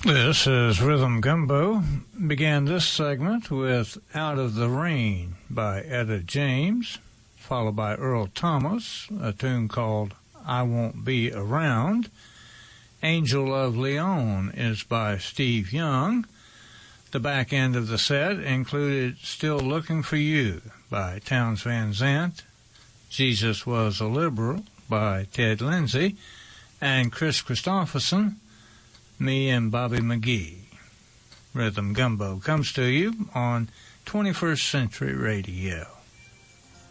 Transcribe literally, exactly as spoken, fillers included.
This is Rhythm Gumbo. Began this segment with Out of the Rain by Etta James, followed by Earl Thomas, a tune called I Won't Be Around. Angel of Leon is by Steve Young. The back end of the set included Still Looking for You by Townes Van Zandt, Jesus Was a Liberal by Ted Lindsay, and Chris Christopherson, Me and Bobby McGee. Rhythm Gumbo comes to you on twenty-first Century Radio.